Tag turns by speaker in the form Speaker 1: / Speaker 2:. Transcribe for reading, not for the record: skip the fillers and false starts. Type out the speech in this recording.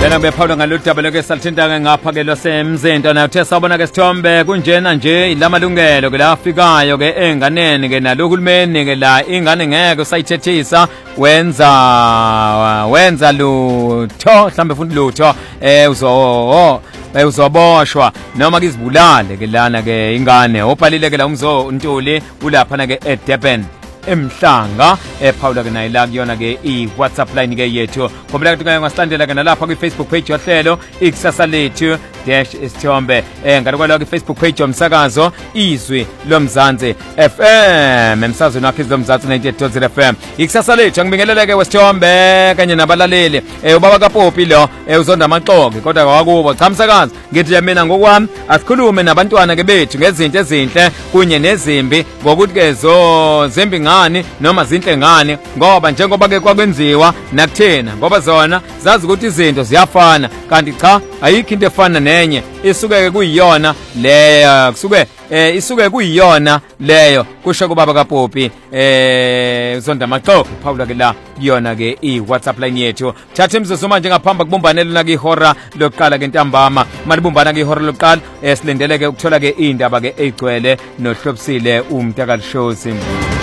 Speaker 1: Phela bephawula ngaludaba lokho esalithinta ke ngapha ke losemzinto na uthe sabona ke sithombe kunjena nje ilamalungelo ke lafikayo ke enganeni ke nalohulumeni ke la ingane ngeke usayithethisa wenza lutho mhlambe futhi lutho uzoboshwa noma kizibulale ke lana ke ingane obhalile ke la umzo Ntuli ulapha na ke eDurban emhlanga ephawula ke nayo la kuyona ke iWhatsApp line ke yethu ngoba ke ngasilandela ke nalapha kwiFacebook page yohlelo ikusasa lethu isithombe ngalo kwalo kwiFacebook page yomsakazo izwi lomzansi FM emsazweni wakhe izomzansi 98.0 FM ikusasa lethu ngibingelele ke wesithombe kanye nabalaleli ubaba kaPopi lo uzonda amaxoxe kodwa kwakubo cha msakazi ngithi mina ngokwami asikhulume nabantwana ke bethu ngezinto ezinhle kunye nezimbi ngokuthi ke zimbi ngani noma zinhle ngani ngoba njengoba ke kwakwenziwa nakuthena ngoba zona zazi ukuthi izinto ziyafana kanti cha ayikho into efana nenye isuke kuyiyona leyo isuke kuyiyona leyo kusho kubaba kaPopi uzonda amaxoxe phawula ke la kuyona ke iWhatsApp line yethu thatha imzuzu manje ngaphamba kubumbanele na ihora lokuqala ke ntambama malibumbana ke ihora lokuqala silindele ke ukuthola ke indaba ke egcwele nohlobisile uMntakalishozi